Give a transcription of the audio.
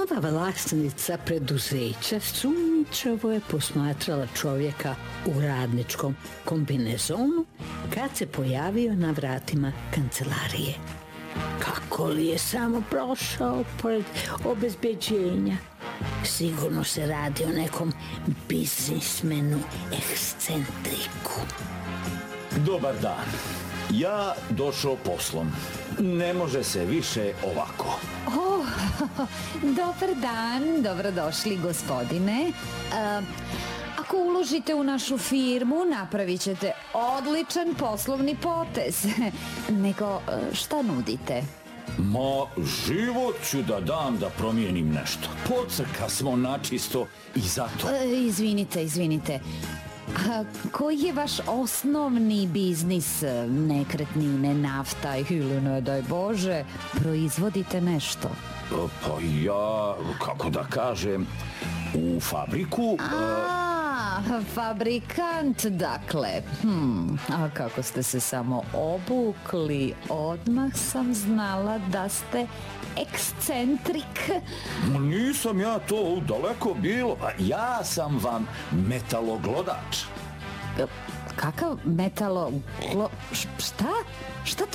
Nova vlasnica preduzeća sumnjičavo je posmatrala čovjeka u radničkom kombinezonu kad se pojavio na vratima kancelarije. Kako li je samo prošao pored obezbeđenja? Sigurno se radi o nekom biznismenu, ekscentriku. Dobar dan. Ja došao poslom. Ne može se više ovako. Dobar dan, dobrodošli gospodine. Ako uložite u našu firmu, napravit ćete odličan poslovni potez. Nego, šta nudite? Ma, život ću da dam da promijenim nešto. Pocrka smo načisto i zato... Izvinite. A koji je vaš osnovni biznis? Nekretnine, nafta ili ne daj Bože, proizvodite nešto? Pa ja, kako da kažem, u fabriku... Fabrikant, dakle. A kako ste se samo obukli, odmah sam znala da ste ekscentrik. Nisam ja to daleko bilo. Ja sam vam metaloglodač. Kakav Šta? Šta